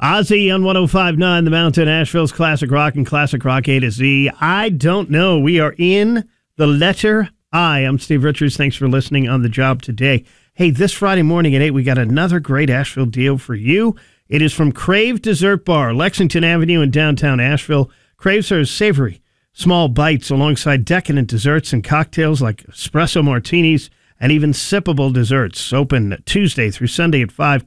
Ozzy on 105.9 The Mountain, Asheville's Classic Rock and Classic Rock A to Z. I don't know. We are in the letter I. I'm Steve Richards. Thanks for listening on the job today. Hey, this Friday morning at 8, we got another great Asheville deal for you. It is from Crave Dessert Bar, Lexington Avenue in downtown Asheville. Crave serves savory, small bites alongside decadent desserts and cocktails like espresso martinis and even sippable desserts. Open Tuesday through Sunday at 5.